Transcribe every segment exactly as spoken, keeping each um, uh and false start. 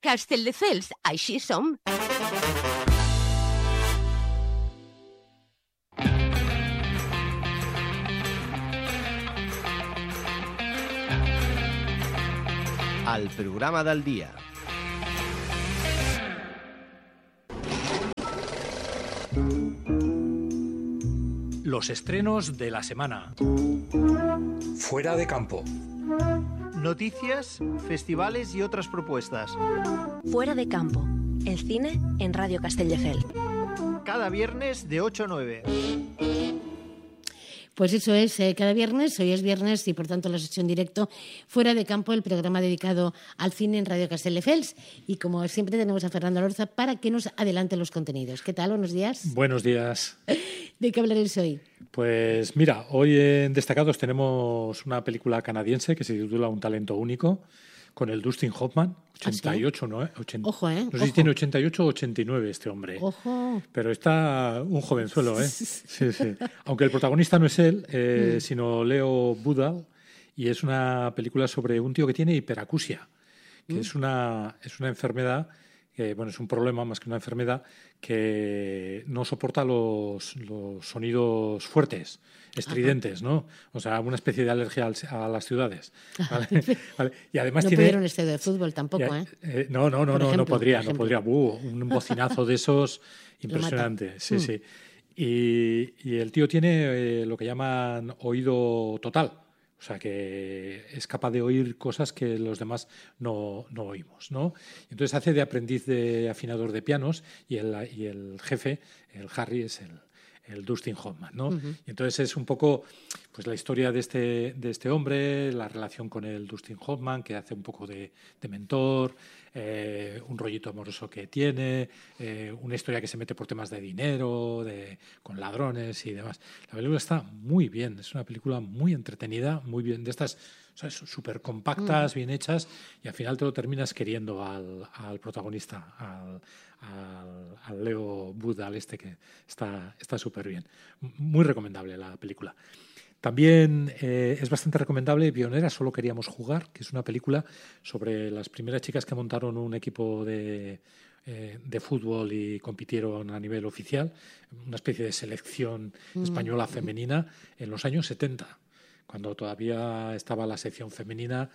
Castelldefels, així som. Al programa del dia. Los estrenos de la semana. Fuera de campo. Noticias, festivales y otras propuestas. Fuera de campo. El cine en Radio Castelldefels. Cada viernes de ocho a nueve. Pues eso es, eh, cada viernes, hoy es viernes y por tanto lo has hecho en directo, Fuera de Campo, el programa dedicado al cine en Radio Castelldefels. Y como siempre tenemos a Fernando Lorza para que nos adelante los contenidos. ¿Qué tal? Buenos días. Buenos días. ¿De qué hablaréis hoy? Pues mira, hoy en Destacados tenemos una película canadiense que se titula Un talento único, con el Dustin Hoffman, ochenta y ocho, ¿no? ochenta, Ojo, ¿eh? No sé Ojo. si tiene ochenta y ocho o ochenta y nueve este hombre. Ojo. Pero está un jovenzuelo, ¿eh? Sí, sí. Aunque el protagonista no es él, eh, mm. sino Leo Budal, y es una película sobre un tío que tiene hiperacusia, que mm. es una es una enfermedad, que, bueno, es un problema más que una enfermedad, que no soporta los, los sonidos fuertes, estridentes, Ajá. ¿no? O sea, una especie de alergia a las ciudades. ¿Vale? ¿Vale? Y además no tiene... pudieron estadio de fútbol tampoco, ya, ¿eh? eh no, no, no, por no, ejemplo, no podría, no podría. Uh, un bocinazo de esos impresionante. Sí, mm. sí. Y, y el tío tiene eh, lo que llaman oído total. O sea, que es capaz de oír cosas que los demás no, no oímos, ¿no? Entonces hace de aprendiz de afinador de pianos y el, y el jefe, el Harry, es el, el Dustin Hoffman, ¿no? Uh-huh. Y entonces es un poco pues la historia de este, de este hombre, la relación con el Dustin Hoffman, que hace un poco de, de mentor, eh, un rollito amoroso que tiene, eh, una historia que se mete por temas de dinero, de, con ladrones y demás. La película está muy bien, es una película muy entretenida, muy bien, de estas súper compactas, uh-huh. bien hechas, y al final te lo terminas queriendo al, al protagonista, al, al, al Leo Budal este, que está súper bien. Muy recomendable la película. También eh, es bastante recomendable Pionera, solo queríamos jugar, que es una película sobre las primeras chicas que montaron un equipo de, eh, de fútbol y compitieron a nivel oficial, una especie de selección española femenina en los años setenta. Cuando todavía estaba la sección femenina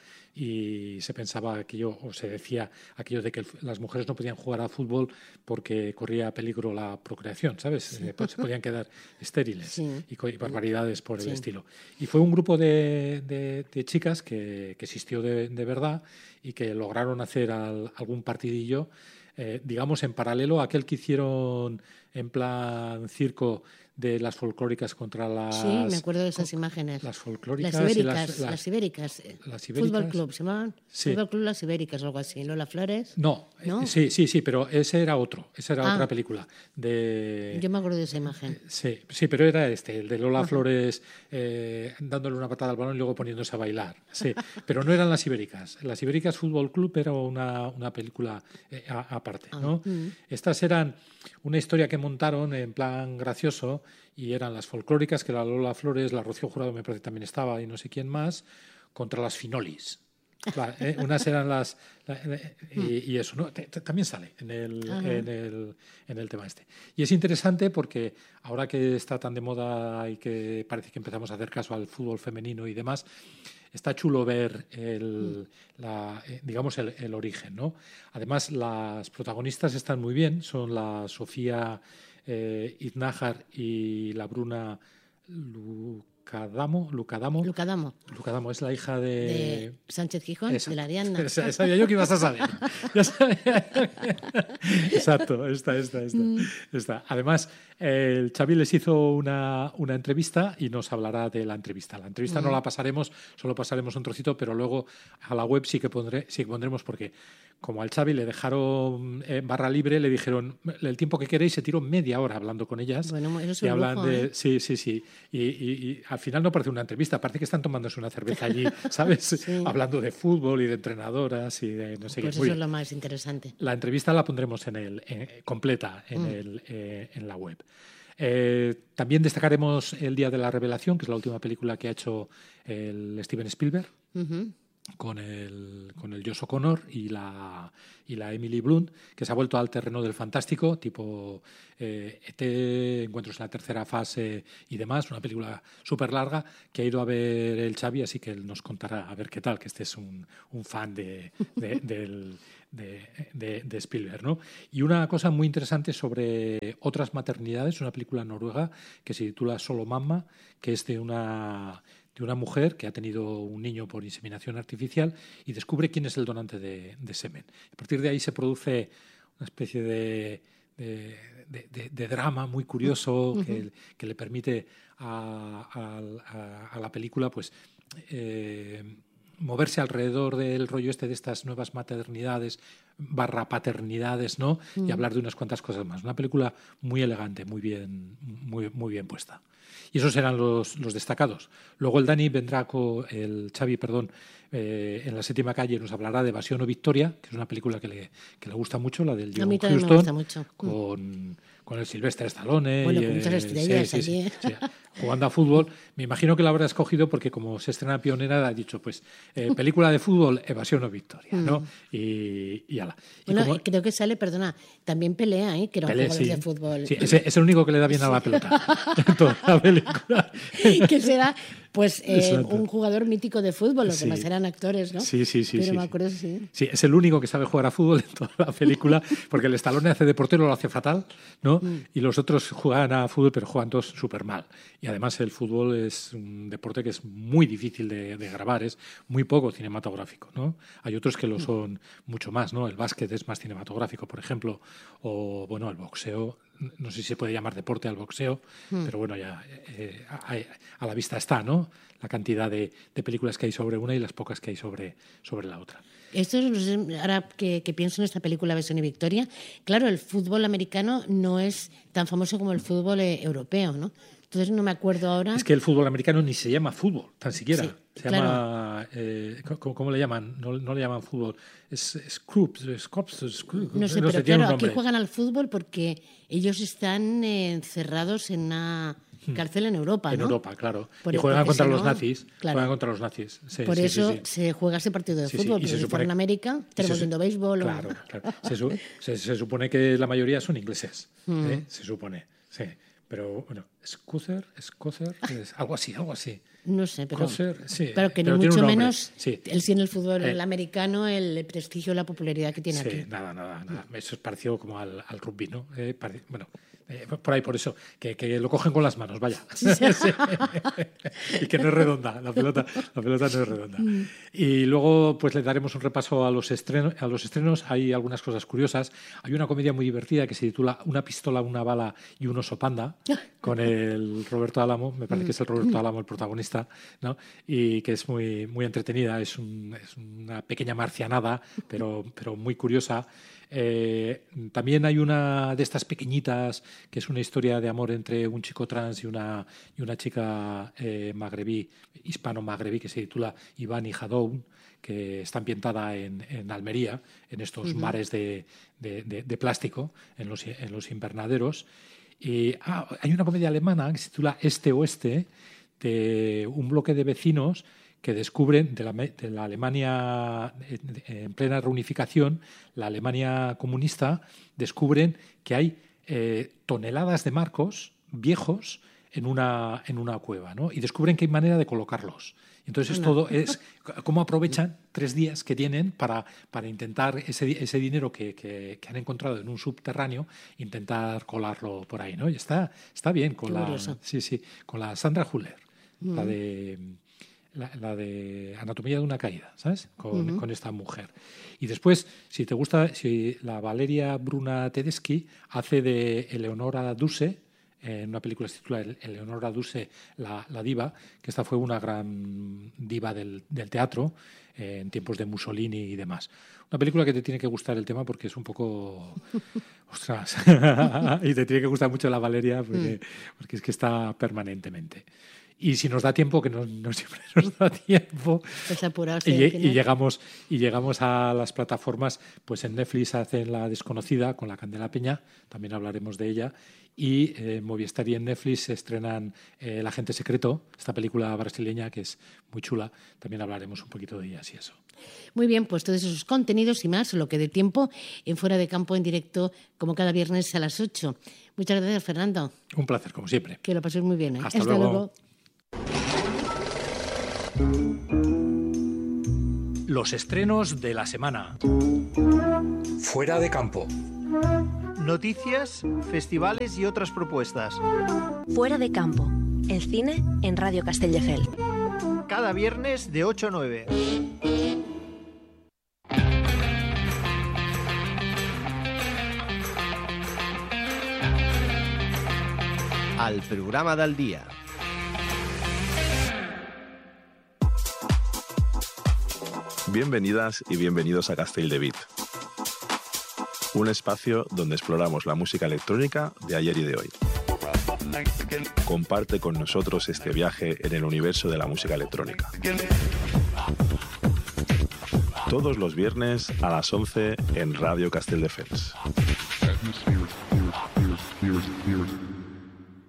y se pensaba aquello, o se decía aquello de que las mujeres no podían jugar a fútbol porque corría peligro la procreación, ¿sabes? Sí. Eh, pues se podían quedar estériles sí. y, y barbaridades por sí. el estilo. Y fue un grupo de, de, de chicas que, que existió de, de verdad y que lograron hacer al, algún partidillo, eh, digamos, en paralelo a aquel que hicieron en plan circo de las folclóricas contra las... Sí, me acuerdo de esas imágenes. Las folclóricas las ibéricas, y las, las, las ibéricas. Las ibéricas. Fútbol Club, ¿se llamaban? Sí. Fútbol Club Las Ibéricas o algo así. ¿Lola Flores? No, ¿No? Eh, sí, sí, sí, pero ese era otro. Esa era ah, otra película. De... Yo me acuerdo de esa imagen. Sí, sí, pero era este, el de Lola Ajá. Flores eh, dándole una patada al balón y luego poniéndose a bailar. Sí, pero no eran Las Ibéricas. Las Ibéricas Fútbol Club era una, una película eh, a, aparte, ¿no? Ah, mm. Estas eran una historia que montaron en plan gracioso y eran las folclóricas, que la Lola Flores, la Rocío Jurado me parece también estaba y no sé quién más, contra las Finolis. Claro, ¿eh? Unas eran las... La, y, y eso, ¿no? T- t- también sale en el, en, el, en el tema este. Y es interesante porque ahora que está tan de moda y que parece que empezamos a hacer caso al fútbol femenino y demás, está chulo ver el, la, digamos el, el origen, ¿no? Además, las protagonistas están muy bien, son la Sofía eh, Iznájar y la Bruna Lucadamo, Lucadamo. Lucadamo. Lucadamo es la hija de... de Sánchez Gijón, esa, de la Ariadna. Esa, sabía yo que ibas a saber. Ya sabía. Exacto, esta, esta, esta, mm. esta. Además, el Xavi les hizo una, una entrevista y nos hablará de la entrevista. La entrevista mm. no la pasaremos, solo pasaremos un trocito, pero luego a la web sí que, pondré, sí que pondremos porque como al Xavi le dejaron eh, barra libre, le dijeron el tiempo que queréis, se tiró media hora hablando con ellas. Bueno, eso es y un hablan lujo, de, ¿eh? Sí, sí, sí. Y, y, y al final no parece una entrevista, parece que están tomándose una cerveza allí, ¿sabes? Sí. Hablando de fútbol y de entrenadoras y de no sé pues qué. Pues eso es lo más interesante. La entrevista la pondremos en el eh, completa en, mm. el, eh, en la web. Eh, también destacaremos El Día de la Revelación, que es la última película que ha hecho el Steven Spielberg. Uh-huh. con el, con el Josh O'Connor y la, y la Emily Blunt, que se ha vuelto al terreno del fantástico, tipo eh, E T, Encuentros en la tercera fase y demás, una película súper larga que ha ido a ver el Xavi, así que él nos contará a ver qué tal, que este es un, un fan de, de, del, de, de, de Spielberg, ¿no? Y una cosa muy interesante sobre otras maternidades, una película noruega que se titula Solo Mamma, que es de una... de una mujer que ha tenido un niño por inseminación artificial y descubre quién es el donante de, de semen. A partir de ahí se produce una especie de, de, de, de, de drama muy curioso uh-huh. que, que le permite a, a, a la película pues eh, moverse alrededor del rollo este de estas nuevas maternidades barra paternidades, ¿no? Uh-huh. Y hablar de unas cuantas cosas más. Una película muy elegante, muy bien, muy, muy bien puesta. Y esos eran los, los destacados. Luego el Dani vendrá con el Xavi, perdón, eh, en La séptima calle nos hablará de Evasión o Victoria, que es una película que le, que le gusta mucho, la del John Huston, con, con el Sylvester Stallone. Bueno, y, con muchas estrellas sí, sí, allí. sí, sí, jugando a fútbol. Me imagino que la habrá escogido porque como se estrena Pionera ha dicho, pues, eh, película de fútbol, Evasión o Victoria, ¿no? Y, y ala. Y bueno, como, creo que sale, perdona, también pelea, ¿eh? Que era un pelea, jugador sí. de fútbol. Sí, ese es el único que le da bien a la pelota en toda la película. Que será, pues, eh, un jugador mítico de fútbol, los sí. demás eran actores, ¿no? Sí, sí, sí. Pero sí, me acuerdo, sí. Sí, es el único que sabe jugar a fútbol en toda la película, porque el Stallone hace de portero, lo hace fatal, ¿no? Mm. Y los otros juegan a fútbol, pero juegan todos súper mal. Y además el fútbol es un deporte que es muy difícil de, de grabar, es muy poco cinematográfico, ¿no? Hay otros que lo son mucho más, ¿no? El básquet es más cinematográfico, por ejemplo, o, bueno, el boxeo. No sé si se puede llamar deporte al boxeo, mm. pero bueno, ya eh, a, a la vista está, ¿no? La cantidad de, de películas que hay sobre una y las pocas que hay sobre, sobre la otra. Esto es, ahora que, que pienso en esta película Evasión y Victoria, claro, el fútbol americano no es tan famoso como el fútbol eh, europeo, ¿no? Entonces no me acuerdo ahora... Es que el fútbol americano ni se llama fútbol, tan siquiera. Sí, se claro. llama... Eh, ¿cómo, ¿Cómo le llaman? No, no le llaman fútbol. Es Scrubs, Scrubs, Scrubs. No sé, no pero sé, claro, aquí juegan al fútbol porque ellos están eh, encerrados en una cárcel en Europa, En ¿no? Europa, claro. Por y juegan contra si los no, nazis. Claro. Juegan contra los nazis. Sí, Por sí, eso sí, sí. se juega ese partido de Sí, fútbol, sí. Y porque se si supone... fuera en América estaremos se... viendo béisbol. Claro, o... claro. Se, su... se, se supone que la mayoría son ingleses. Mm. ¿eh? Se supone, sí. Pero bueno, Scuther, Scuther, es algo así, algo así. No sé, pero, Coser, sí, pero que pero ni mucho menos sí. el sí en el fútbol eh, el americano, el prestigio, la popularidad que tiene sí, aquí. nada, nada, nada. Eso es parecido como al, al rugby, ¿no? Eh, pare... Bueno, eh, por ahí, por eso, que, que lo cogen con las manos, vaya. Sí. Y que no es redonda, la pelota, la pelota no es redonda. Mm. Y luego pues le daremos un repaso a los, estrenos, a los estrenos. Hay algunas cosas curiosas. Hay una comedia muy divertida que se titula Una pistola, una bala y un oso panda, con el Roberto Álamo, me parece que es el Roberto Álamo el protagonista, ¿no? Y que es muy, muy entretenida, es, un, es una pequeña marcianada, pero, pero muy curiosa. Eh, también hay una de estas pequeñitas que es una historia de amor entre un chico trans y una, y una chica eh, magrebí, hispano-magrebí, que se titula Iván y Hadoun, que está ambientada en, en Almería, en estos uh-huh. mares de, de, de, de plástico, en los, en los invernaderos. Y ah, hay una comedia alemana que se titula Este-Oeste, de un bloque de vecinos que descubren de la, de la Alemania en plena reunificación, la Alemania comunista, descubren que hay eh, toneladas de marcos viejos en una, en una cueva, ¿no? Y descubren que hay manera de colocarlos. Entonces es todo es cómo aprovechan tres días que tienen para, para intentar ese, ese dinero que, que, que han encontrado en un subterráneo, intentar colarlo por ahí, ¿no? Y está, está bien con la, sí, sí, con la Sandra Hüller, mm. la de... La, la de Anatomía de una caída, ¿sabes? Con, uh-huh. con esta mujer. Y después, si te gusta, si la Valeria Bruna Tedeschi hace de Eleonora Duse, en una película que se titula Eleonora Duse, la, la diva, que esta fue una gran diva del, del teatro eh, en tiempos de Mussolini y demás. Una película que te tiene que gustar el tema porque es un poco... ¡Ostras! Y te tiene que gustar mucho la Valeria porque, mm. porque es que está permanentemente. Y si nos da tiempo, que no, no siempre nos da tiempo, Pues apuraos, y, sí, al y final. llegamos y llegamos a las plataformas, pues en Netflix hacen La Desconocida con la Candela Peña, también hablaremos de ella, y en eh, Movistar y en Netflix se estrenan eh, El Agente Secreto, esta película brasileña que es muy chula, también hablaremos un poquito de ellas y eso. Muy bien, pues todos esos contenidos y más, lo que dé tiempo, en Fuera de Campo en directo, como cada viernes a las ocho. Muchas gracias, Fernando. Un placer, como siempre. Que lo paséis muy bien. ¿eh? Hasta luego. Los estrenos de la semana. Fuera de campo. Noticias, festivales y otras propuestas. Fuera de Campo, el cine en Radio Castelldefels. Cada viernes de ocho a nueve. Al programa del dia. Bienvenidas y bienvenidos a Castelldevit, un espacio donde exploramos la música electrónica de ayer y de hoy. Comparte con nosotros este viaje en el universo de la música electrónica. Todos los viernes a las once en Radio Castelldefels.